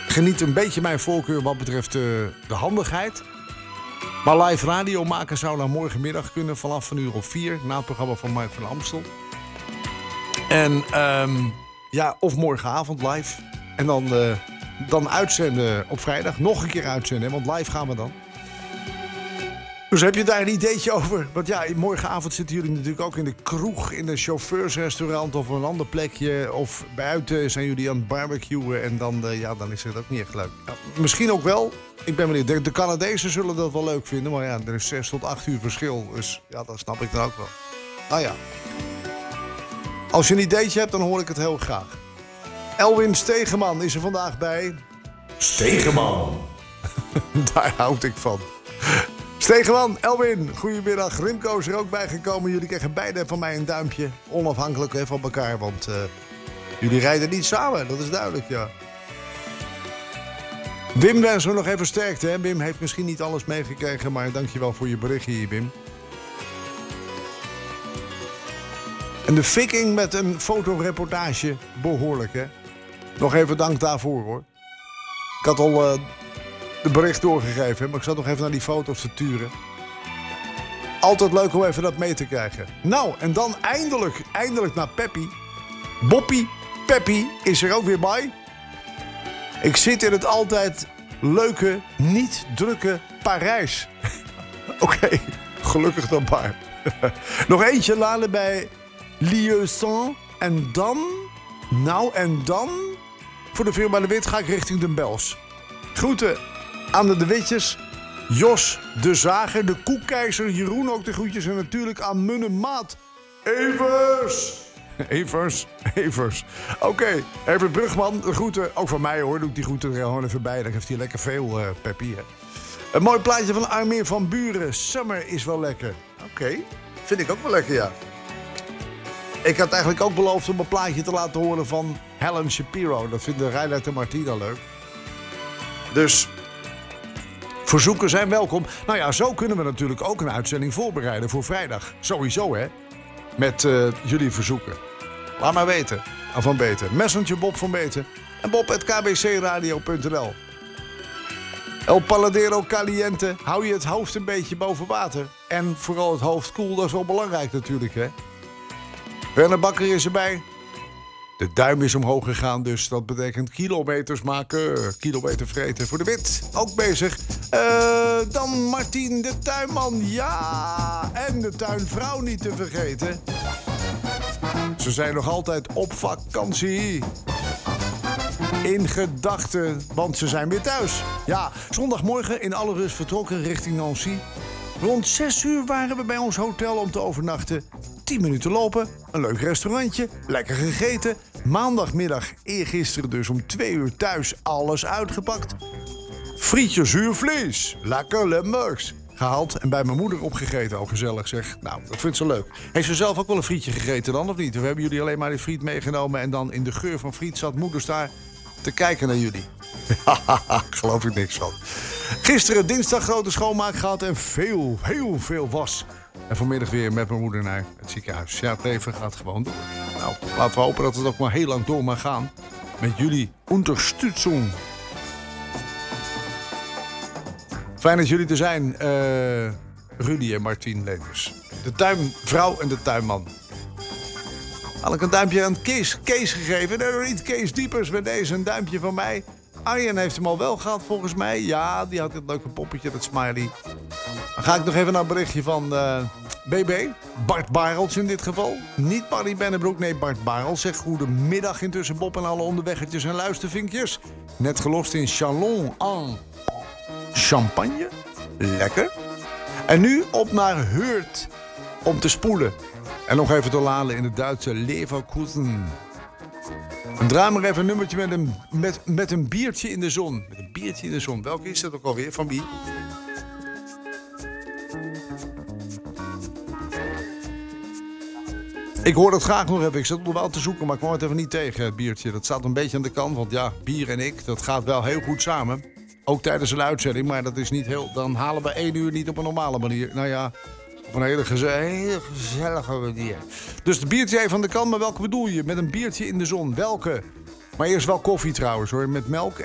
geniet een beetje mijn voorkeur wat betreft de handigheid. Maar live radio maken zou nou morgenmiddag kunnen vanaf 4:00 na het programma van Mark van Amstel. En of morgenavond live. En dan uitzenden op vrijdag. Nog een keer uitzenden, want live gaan we dan. Dus heb je daar een ideetje over? Want ja, morgenavond zitten jullie natuurlijk ook in de kroeg, in een chauffeursrestaurant of een ander plekje. Of buiten zijn jullie aan het barbecuen en dan is het ook niet echt leuk. Ja, misschien ook wel. Ik ben benieuwd. De Canadezen zullen dat wel leuk vinden. Maar ja, er is 6 tot 8 uur verschil. Dus ja, dat snap ik dan ook wel. Nou ja. Als je een ideetje hebt, dan hoor ik het heel graag. Elwin Stegeman is er vandaag bij. Stegeman. Daar houd ik van. Stegeman, Elwin, goedemiddag. Rimco is er ook bij gekomen. Jullie krijgen beide van mij een duimpje. Onafhankelijk van elkaar, want jullie rijden niet samen. Dat is duidelijk, ja. Wim wensen we nog even sterkte. Hè? Wim heeft misschien niet alles meegekregen, maar dankjewel voor je berichtje, Wim. En de Viking met een fotoreportage, behoorlijk, hè? Nog even dank daarvoor, hoor. Ik had al de bericht doorgegeven, maar ik zat nog even naar die foto's te turen. Altijd leuk om even dat mee te krijgen. Nou, en dan eindelijk naar Peppy. Boppie, Peppy is er ook weer bij. Ik zit in het altijd leuke, niet drukke Parijs. Oké, gelukkig dan maar. Nog eentje laden bij Lieusaint. En dan, voor de firma De Wit ga ik richting Den Bels. Groeten aan de Witjes, Jos de Zager, de Koekkeizer, Jeroen ook de groetjes. En natuurlijk aan Munne Maat, Evers. Oké, Evert Brugman, de groeten. Ook van mij hoor, doe ik die groeten er gewoon even bij. Dan geeft hij lekker veel Peppy. Hè. Een mooi plaatje van Armin van Buren. Summer is wel lekker. Oké, vind ik ook wel lekker, ja. Ik had eigenlijk ook beloofd om een plaatje te laten horen van Helen Shapiro. Dat vinden Reinoud en Martina leuk. Dus verzoeken zijn welkom. Nou ja, zo kunnen we natuurlijk ook een uitzending voorbereiden voor vrijdag. Sowieso, hè. Met jullie verzoeken. Laat maar weten. Van Beten. Messenger Bob van Beten. En bob@kbcradio.nl. El Paladero Caliente. Hou je het hoofd een beetje boven water. En vooral het hoofd koel. Dat is wel belangrijk natuurlijk, hè. Werner Bakker is erbij. De duim is omhoog gegaan, dus dat betekent kilometers maken. Kilometer vreten voor De Wit. Ook bezig. Dan Martien de tuinman. Ja, en de tuinvrouw niet te vergeten. Ze zijn nog altijd op vakantie. In gedachten, want ze zijn weer thuis. Ja, zondagmorgen in alle rust vertrokken richting Nancy. Rond 6 uur waren we bij ons hotel om te overnachten. 10 minuten lopen, een leuk restaurantje, lekker gegeten. Maandagmiddag, eergisteren dus om 2 uur thuis, alles uitgepakt. Frietje zuurvlees, lekker Limburgs. Gehaald en bij mijn moeder opgegeten, ook gezellig zeg. Nou, dat vindt ze leuk. Heeft ze zelf ook wel een frietje gegeten dan, of niet? Of hebben jullie alleen maar die friet meegenomen en dan in de geur van friet zat moeders daar te kijken naar jullie? Geloof ik niks van. Gisteren dinsdag grote schoonmaak gehad en heel veel was. En vanmiddag weer met mijn moeder naar het ziekenhuis. Ja, het leven gaat gewoon door. Nou, laten we hopen dat het ook maar heel lang door mag gaan. Met jullie Unterstützung. Fijn dat jullie er zijn, Rudy en Martien Leenders. De tuinvrouw en de tuinman. Had ik een duimpje aan Kees gegeven. Nee, niet Kees Diepers, met deze een duimpje van mij. Arjen heeft hem al wel gehad, volgens mij. Ja, die had het leuke poppetje, dat smiley. Dan ga ik nog even naar een berichtje van BB. Bart Barels in dit geval. Niet Barry Bennebroek, nee, Bart Barels. Zegt goedemiddag intussen Bob en alle onderweggetjes en luistervinkjes. Net gelost in Chalon en Champagne. Lekker. En nu op naar Heurt om te spoelen. En nog even te laden in het Duitse Leverkusen. En draai maar even een nummertje met een biertje in de zon. Met een biertje in de zon. Welke is dat ook alweer? Van wie? Ik hoor het graag nog even. Ik zat er wel te zoeken, maar ik kwam het even niet tegen, het biertje. Dat staat een beetje aan de kant, want ja, bier en ik, dat gaat wel heel goed samen. Ook tijdens een uitzending, maar dat is niet heel... Dan halen we 1 uur niet op een normale manier. Nou ja, op een hele gezellige manier. Dus het biertje even aan de kant, maar welke bedoel je? Met een biertje in de zon, welke? Maar eerst wel koffie trouwens hoor, met melk